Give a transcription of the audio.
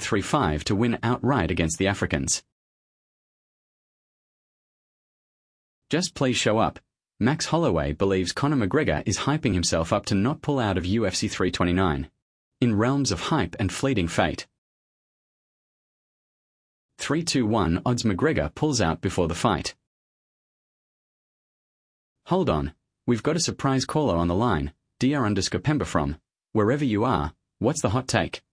Bet3-5 to win outright against the Africans. Just please show up. Max Holloway believes Conor McGregor is hyping himself up to not pull out of UFC 329. In realms of hype and fleeting fate. 3-2-1 odds McGregor pulls out before the fight. Hold on, we've got a surprise caller on the line, Dr_Pember from, wherever you are, what's the hot take?